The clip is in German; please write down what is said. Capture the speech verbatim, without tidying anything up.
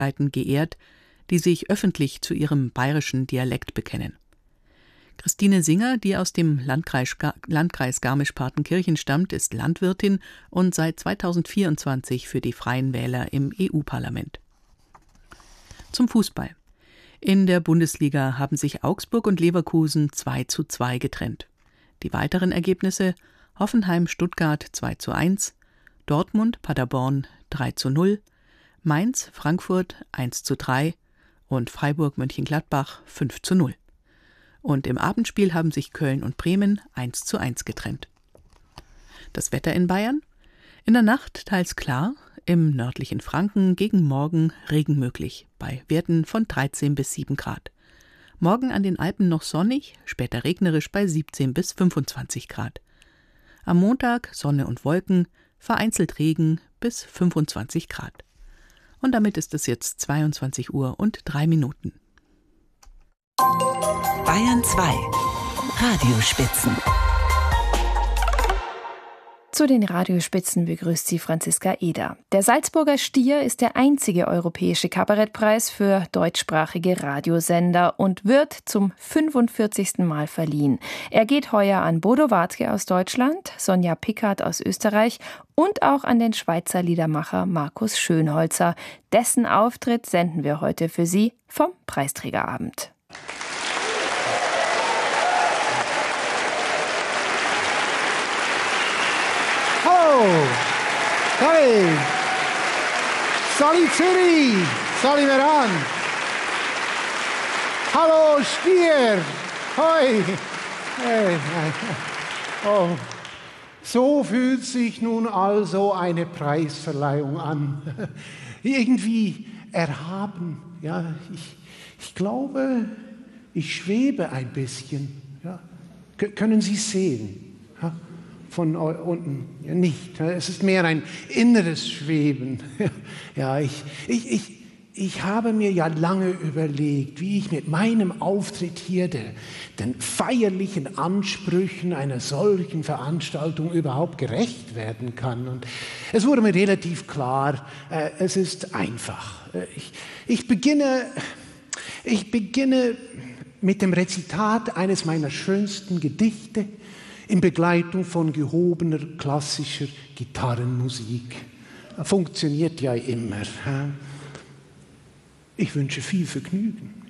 Seiten geehrt, die sich öffentlich zu ihrem bayerischen Dialekt bekennen. Christine Singer, die aus dem Landkreis, Landkreis Garmisch-Partenkirchen stammt, ist Landwirtin und seit zweitausendvierundzwanzig für die Freien Wähler im E U-Parlament. Zum Fußball. In der Bundesliga haben sich Augsburg und Leverkusen zwei zu zwei getrennt. Die weiteren Ergebnisse: Hoffenheim-Stuttgart zwei zu eins, Dortmund-Paderborn drei zu null, Mainz-Frankfurt eins zu drei und Freiburg-Mönchengladbach fünf zu null. Und im Abendspiel haben sich Köln und Bremen eins zu eins getrennt. Das Wetter in Bayern? In der Nacht teils klar, im nördlichen Franken gegen Morgen Regen möglich, bei Werten von dreizehn bis sieben Grad. Morgen an den Alpen noch sonnig, später regnerisch bei siebzehn bis fünfundzwanzig Grad. Am Montag Sonne und Wolken, vereinzelt Regen bis fünfundzwanzig Grad. Und damit ist es jetzt zweiundzwanzig Uhr und drei Minuten. Bayern zwei Radiospitzen. Zu den Radiospitzen begrüßt sie Franziska Eder. Der Salzburger Stier ist der einzige europäische Kabarettpreis für deutschsprachige Radiosender und wird zum fünfundvierzigsten Mal verliehen. Er geht heuer an Bodo Wartke aus Deutschland, Sonja Pickard aus Österreich und auch an den Schweizer Liedermacher Markus Schönholzer. Dessen Auftritt senden wir heute für Sie vom Preisträgerabend. Hallo, Sali, Sali Zürich, Sali Meran. Hallo Stier, hoi. Hey. Oh. So fühlt sich nun also eine Preisverleihung an. Irgendwie erhaben. Ja, ich, ich glaube, ich schwebe ein bisschen. Ja. K- können Sie sehen? Ja. Von unten ja, nicht. Es ist mehr ein inneres Schweben. Ja, ich, ich, ich, ich habe mir ja lange überlegt, wie ich mit meinem Auftritt hier der, den feierlichen Ansprüchen einer solchen Veranstaltung überhaupt gerecht werden kann. Und es wurde mir relativ klar, äh, es ist einfach. Ich, ich, beginne, ich beginne mit dem Rezitat eines meiner schönsten Gedichte, in Begleitung von gehobener klassischer Gitarrenmusik. Funktioniert ja immer. Ich wünsche viel Vergnügen.